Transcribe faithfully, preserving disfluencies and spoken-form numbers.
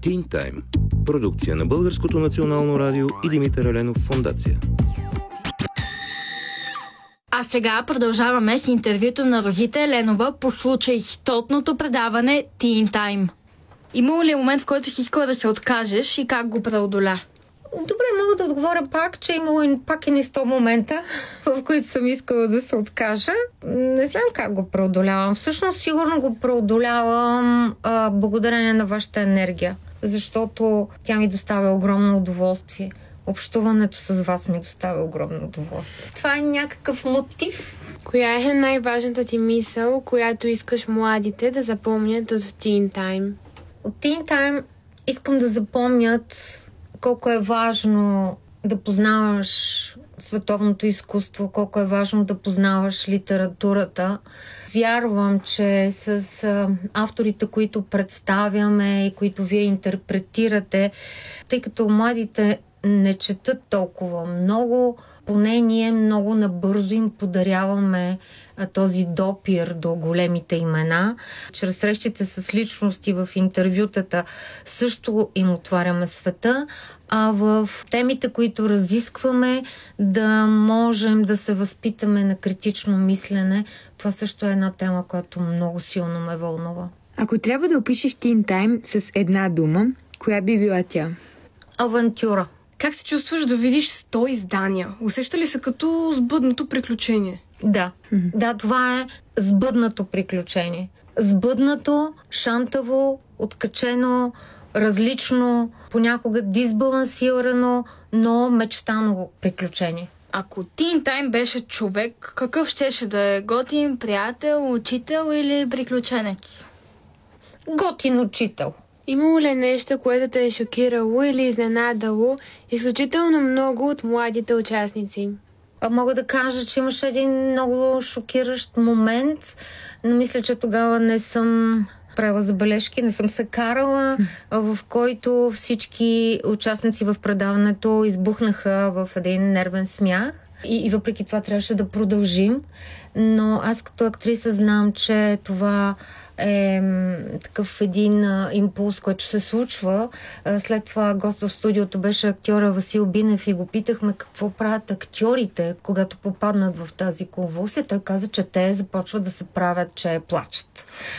Teen Time. Продукция на Българското национално радио и Димитър Еленов фондация. А сега продължаваме с интервюто на Розита Еленова по случай стотното предаване Teen Time. Имало ли момент, в който си искала да се откажеш и как го преодоля? Добре, мога да отговоря пак, че имало пак и не сто момента, в които съм искала да се откажа. Не знам как го преодолявам. Всъщност сигурно го преодолявам а, благодарение на вашата енергия, защото тя ми доставя огромно удоволствие. Общуването с вас ми доставя огромно удоволствие. Това е някакъв мотив. Коя е най-важната ти мисъл, която искаш младите да запомнят от Teen Time? От Teen Time искам да запомнят колко е важно да познаваш световното изкуство, колко е важно да познаваш литературата. Вярвам, че с а, авторите, които представяме и които вие интерпретирате, тъй като младите не четат толкова много, поне ние много набързо им подаряваме а, този допир до големите имена. Чрез срещите с личности в интервютата също им отваряме света, а в темите, които разискваме, да можем да се възпитаме на критично мислене. Това също е една тема, която много силно ме вълнува. Ако трябва да опишеш Teen Time с една дума, коя би била тя? Авантюра. Как се чувстваш да видиш сто издания? Усеща ли се като сбъднато приключение? Да, mm-hmm. да, това е сбъднато приключение. Сбъднато, шантаво, откачено, различно, понякога дисбалансирано, но мечтано приключение. Ако Teen Time беше човек, какъв щеше да е? Готин, приятел, учител или приключенец? Готин учител. Имало ли нещо, което те е шокирало или изненадало изключително много от младите участници? А мога да кажа, че имаше един много шокиращ момент, но мисля, че тогава не съм правила забележки, не съм се карала, в който всички участници в предаването избухнаха в един нервен смях. И, и въпреки това трябваше да продължим. Но аз като актриса знам, че това е такъв един а, импулс, който се случва. А, след това гост в студиото беше актьора Васил Бинев и го питахме какво правят актьорите, когато попаднат в тази конвулсия. Той каза, че те започват да се правят, че плачат.